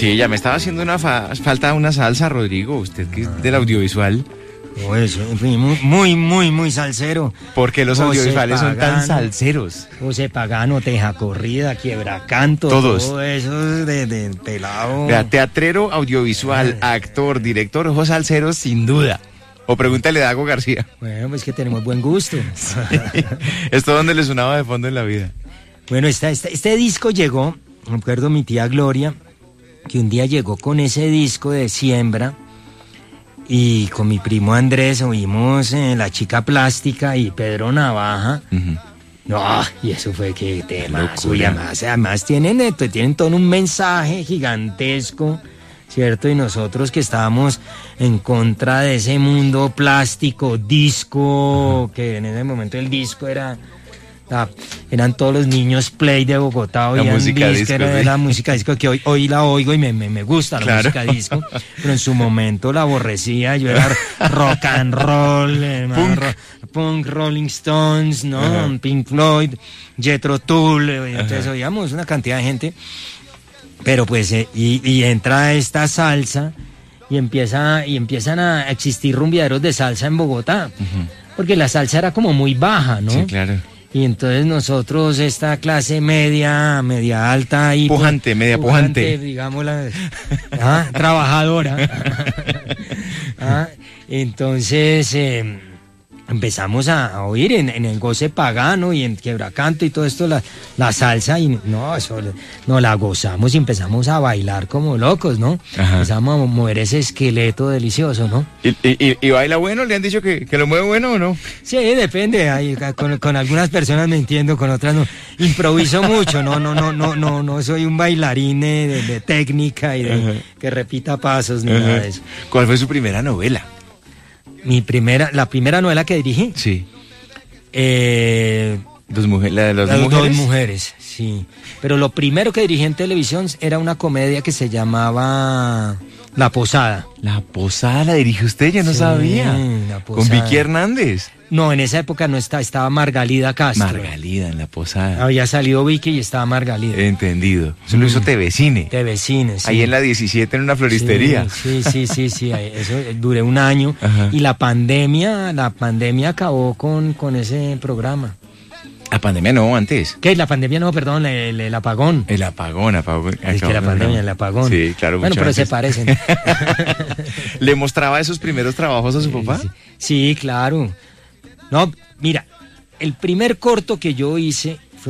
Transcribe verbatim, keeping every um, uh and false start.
Sí, ya me estaba haciendo una fa- falta una salsa, Rodrigo, usted que es del audiovisual. Oh, eso, en fin, muy, muy, muy, muy salsero. ¿Por qué los José audiovisuales son tan Pagano, salseros? José Pagano, Teja Corrida, Quiebra Canto. Todos. Todo eso de, de pelado. Vea, teatrero, audiovisual, actor, director, ojos salseros, sin duda. O pregúntale a Dago García. Bueno, pues que tenemos buen gusto. Sí. ¿Esto dónde le sonaba de fondo en la vida? Bueno, esta, esta, este disco llegó, me acuerdo mi tía Gloria, que un día llegó con ese disco de Siembra. Y con mi primo Andrés oímos eh, La Chica Plástica y Pedro Navaja. Uh-huh. No, y eso fue que tema. Locura. Y además, además tienen, esto, tienen todo un mensaje gigantesco, ¿cierto? Y nosotros que estábamos en contra de ese mundo plástico, disco, uh-huh. que en ese momento el disco era... La, eran todos los niños play de Bogotá, la oían música disco, disco, era sí. la música disco que hoy, hoy la oigo y me, me, me gusta la Claro. música disco, pero en su momento la aborrecía, yo era rock and roll, eh, Punk. ro, punk, Rolling Stones, ¿no? Ajá. Pink Floyd, Jethro Tull, eh, entonces Ajá. oíamos una cantidad de gente, pero pues, eh, y, y entra esta salsa y empieza y empiezan a existir rumbeaderos de salsa en Bogotá, Uh-huh. porque la salsa era como muy baja, ¿no? Sí, claro. Y entonces nosotros, esta clase media, media alta y Pujante, media pujante. digamos la ah, trabajadora. Ah, entonces eh, empezamos a, a oír en, en el Goce Pagano y en Quiebracanto y todo esto la, la salsa y no, eso no la gozamos y empezamos a bailar como locos, ¿no? Ajá. Empezamos a mover ese esqueleto delicioso, ¿no? ¿Y, y, y baila bueno? ¿Le han dicho que, que lo mueve bueno o no? Sí, depende. Hay, con, con algunas personas me entiendo, con otras no. Improviso mucho, no, no, no, no, no, no soy un bailarín de, de, de técnica y de, Ajá. que repita pasos ni Ajá. nada de eso. ¿Cuál fue su primera novela? Mi primera, la primera novela que dirigí, Sí. eh, Dos mujeres, la de las las dos dos mujeres. mujeres, sí. Pero lo primero que dirigí en televisión era una comedia que se llamaba La Posada. La Posada la dirige usted, ya no Sí, sabía. La Con Posada. Vicky Hernández. No, en esa época no estaba, estaba Margalida Castro. Margalida en La Posada. Había salido Vicky y estaba Margalida. Entendido. Eso lo hizo Mm. T V Cine. De vecines. Ahí en la diecisiete en una floristería. Sí, sí, sí, sí, sí, ahí- eso eh, duré un año. Ajá. Y la pandemia, la pandemia acabó con, con ese programa. La pandemia no, antes. ¿Qué? La pandemia no, perdón, el, el apagón. El apagón, apagón. Es que la pandemia, el apagón. Sí, claro. Bueno, mucho pero se antes. parecen. ¿Le mostraba esos primeros trabajos a su papá? Sí, claro. No, mira, el primer corto que yo hice